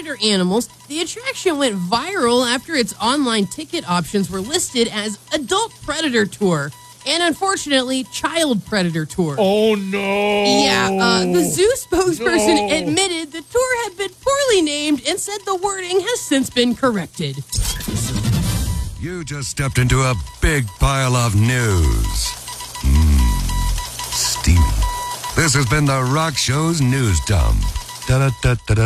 predator animals, the attraction went viral after its online ticket options were listed as Adult Predator Tour and, unfortunately, Child Predator Tour. Oh, no. Yeah, the zoo spokesperson admitted the tour had been poorly named and said the wording has since been corrected. You just stepped into a big pile of news. Steamy. This has been the Rock Show's News Dump. Da-da-da-da-da.